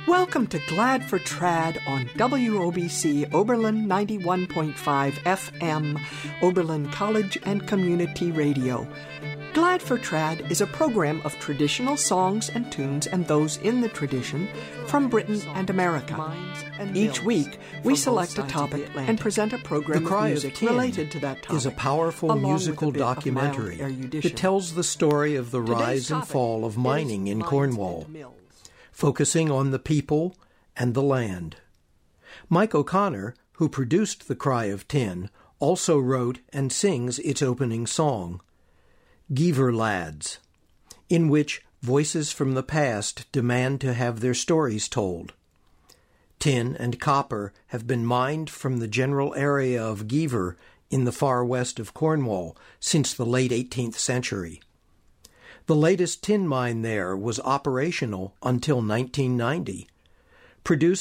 Welcome to Glad for Trad on WOBC Oberlin 91.5 FM, Oberlin College and Community Radio. Glad for Trad is a program of traditional songs and tunes and those in the tradition from Britain and America. Each week, we select a topic and present a program of music related to that topic. Is a powerful musical documentary that tells the story of the rise and fall of mining in Cornwall, focusing on the people and the land. Mike O'Connor, who produced The Cry of Tin, also wrote and sings its opening song, Giever Lads, in which voices from the past demand to have their stories told. Tin and copper have been mined from the general area of Giever in the far west of Cornwall since the late 18th century. The latest tin mine there was operational until 1990, producing